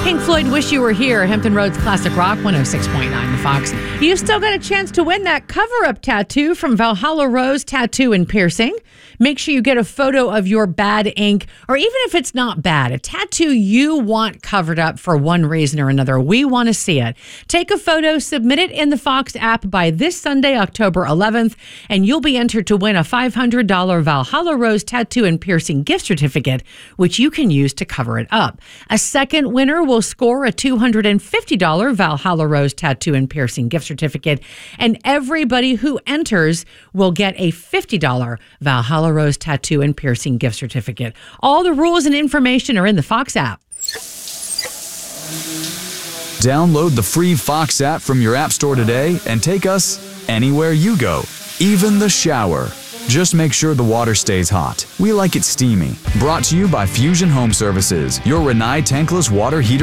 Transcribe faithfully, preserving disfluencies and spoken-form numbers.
Pink Floyd, Wish You Were Here, Hampton Roads Classic Rock, one oh six point nine The Fox. You still got a chance to win that cover-up tattoo from Valhalla Rose Tattoo and Piercing. Make sure you get a photo of your bad ink, or even if it's not bad, a tattoo you want covered up for one reason or another. We want to see it. Take a photo, submit it in the Fox app by this Sunday, October eleventh, and you'll be entered to win a five hundred dollars Valhalla Rose Tattoo and Piercing gift certificate, which you can use to cover it up. A second winner will score a two hundred fifty dollars Valhalla Rose Tattoo and Piercing gift certificate, and everybody who enters will get a fifty dollars Valhalla Rose Tattoo and Piercing gift certificate. All the rules and information are in the Fox app. Download the free Fox app from your app store today and take us anywhere you go, even the shower. Just make sure the water stays hot. We like it steamy. Brought to you by Fusion Home Services, your Rinnai tankless water heater